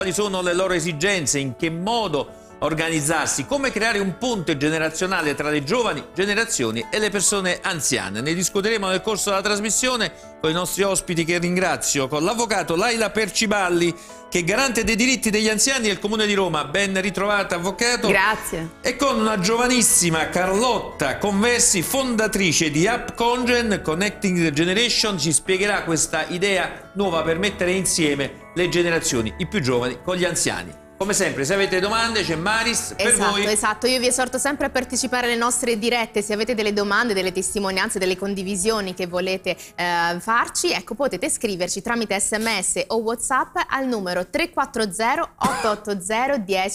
Quali sono le loro esigenze, in che modo organizzarsi, come creare un ponte generazionale tra le giovani generazioni e le persone anziane. Ne discuteremo nel corso della trasmissione con i nostri ospiti, che ringrazio, con l'avvocato Laila Perciballi, che è garante dei diritti degli anziani del Comune di Roma. Ben ritrovata, avvocato. Grazie. E con una giovanissima Carlotta Conversi, fondatrice di UpCongen, Connecting the Generation, ci spiegherà questa idea nuova per mettere insieme le generazioni, i più giovani con gli anziani. Come sempre, se avete domande, c'è Maris per voi. Esatto, io vi esorto sempre a partecipare alle nostre dirette. Se avete delle domande, delle testimonianze, delle condivisioni che volete farci, ecco, potete scriverci tramite SMS o WhatsApp al numero 340 880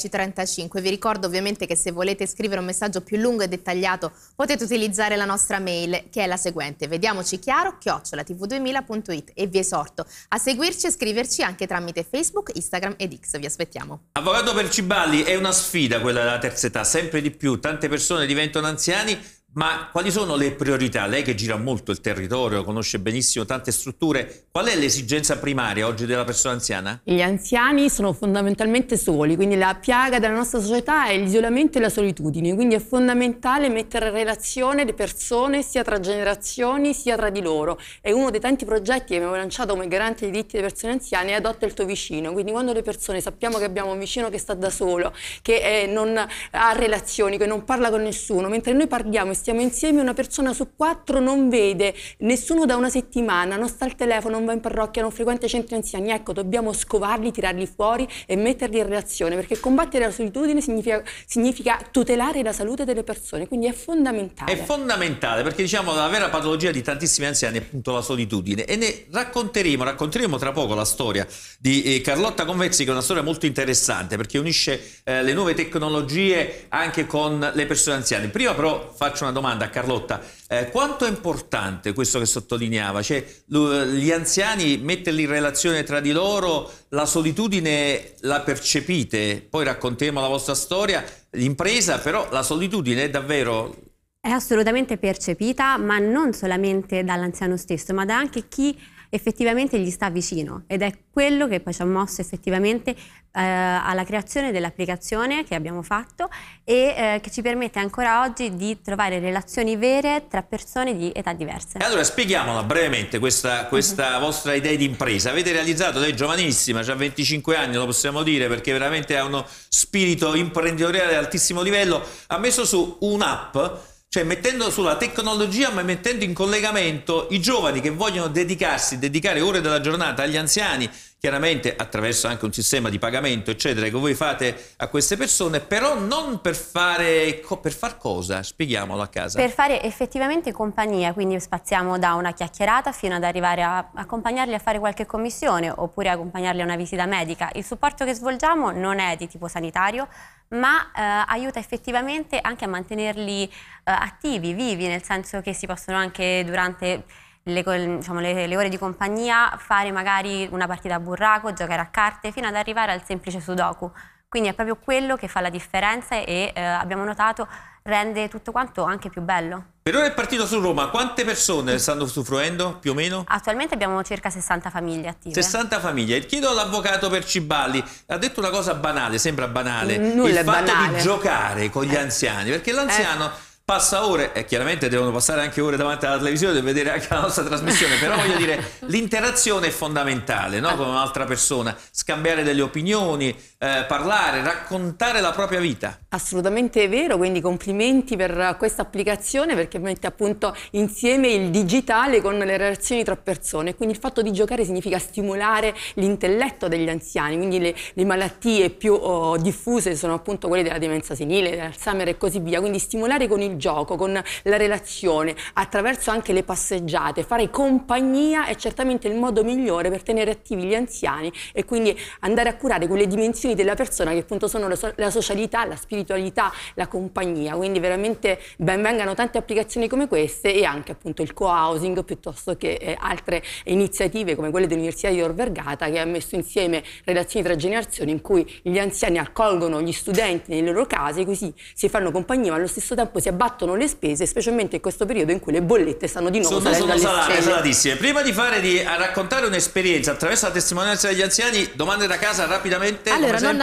1035. Vi ricordo ovviamente che se volete scrivere un messaggio più lungo e dettagliato potete utilizzare la nostra mail, che è la seguente: vediamoci chiaro@tv2000.it, e vi esorto a seguirci e scriverci anche tramite Facebook, Instagram ed X. Vi aspettiamo. Avvocato Perciballi, è una sfida quella della terza età, sempre di più, tante persone diventano anziani, ma quali sono le priorità? Lei che gira molto il territorio, conosce benissimo tante strutture, qual è l'esigenza primaria oggi della persona anziana? Gli anziani sono fondamentalmente soli, quindi la piaga della nostra società è l'isolamento e la solitudine, quindi è fondamentale mettere in relazione le persone sia tra generazioni sia tra di loro. E uno dei tanti progetti che abbiamo lanciato come garante dei diritti delle persone anziane è Adotta il tuo vicino, quindi quando le persone sappiamo che abbiamo un vicino che sta da solo, che non ha relazioni, che non parla con nessuno, mentre noi parliamo e stiamo insieme, una persona su 4 non vede nessuno da una settimana, non sta al telefono, non va in parrocchia, non frequenta i centri anziani. Ecco, dobbiamo scovarli, tirarli fuori e metterli in relazione, perché combattere la solitudine significa tutelare la salute delle persone, quindi è fondamentale. È fondamentale, perché diciamo la vera patologia di tantissimi anziani è appunto la solitudine, e ne racconteremo tra poco la storia di Carlotta Conversi, che è una storia molto interessante perché unisce le nuove tecnologie anche con le persone anziane. Prima però faccio una domanda a Carlotta: quanto è importante questo che sottolineava, cioè gli anziani, metterli in relazione tra di loro, la solitudine la percepite? Poi racconteremo la vostra storia d'impresa, però la solitudine è davvero... È assolutamente percepita, ma non solamente dall'anziano stesso, ma da anche chi effettivamente gli sta vicino, ed è quello che poi ci ha mosso effettivamente alla creazione dell'applicazione che abbiamo fatto e che ci permette ancora oggi di trovare relazioni vere tra persone di età diverse. Allora spieghiamola brevemente questa vostra idea di impresa. Avete realizzato, lei è giovanissima, ha 25 anni, lo possiamo dire, perché veramente ha uno spirito imprenditoriale di altissimo livello, ha messo su un'app, cioè mettendo sulla tecnologia, ma mettendo in collegamento i giovani che vogliono dedicare ore della giornata agli anziani, chiaramente attraverso anche un sistema di pagamento eccetera che voi fate a queste persone, però non per fare cosa? Spieghiamolo a casa. Per fare effettivamente compagnia, quindi spaziamo da una chiacchierata fino ad arrivare a accompagnarli a fare qualche commissione oppure accompagnarli a una visita medica. Il supporto che svolgiamo non è di tipo sanitario, ma aiuta effettivamente anche a mantenerli attivi, vivi, nel senso che si possono anche durante le ore di compagnia fare magari una partita a burraco, giocare a carte, fino ad arrivare al semplice sudoku. Quindi è proprio quello che fa la differenza e abbiamo notato rende tutto quanto anche più bello. Per ora è partito su Roma, quante persone stanno usufruendo più o meno? Attualmente abbiamo circa 60 famiglie attive. 60 famiglie. Chiedo all'avvocato Perciballi, ha detto una cosa banale, sembra banale, Nulla il fatto banale. di giocare con gli anziani, perché l'anziano passa ore, e chiaramente devono passare anche ore davanti alla televisione per vedere anche la nostra trasmissione, però voglio dire, l'interazione è fondamentale, no? Con un'altra persona, scambiare delle opinioni, parlare, raccontare la propria vita. Assolutamente vero, quindi complimenti per questa applicazione, perché mette appunto insieme il digitale con le relazioni tra persone. Quindi il fatto di giocare significa stimolare l'intelletto degli anziani, quindi le malattie più diffuse sono appunto quelle della demenza senile, dell'Alzheimer e così via, quindi stimolare con il gioco, con la relazione, attraverso anche le passeggiate, fare compagnia è certamente il modo migliore per tenere attivi gli anziani e quindi andare a curare quelle dimensioni della persona che appunto sono la socialità, la spiritualità, la compagnia. Quindi veramente ben vengano tante applicazioni come queste e anche appunto il co-housing, piuttosto che altre iniziative come quelle dell'Università di Tor Vergata, che ha messo insieme relazioni tra generazioni in cui gli anziani accolgono gli studenti nei loro casi, così si fanno compagnia ma allo stesso tempo si abbatte abbattono le spese, specialmente in questo periodo in cui le bollette stanno di nuovo salendo alle stelle. Salatissime. Prima di raccontare un'esperienza attraverso la testimonianza degli anziani, domande da casa rapidamente. Allora, non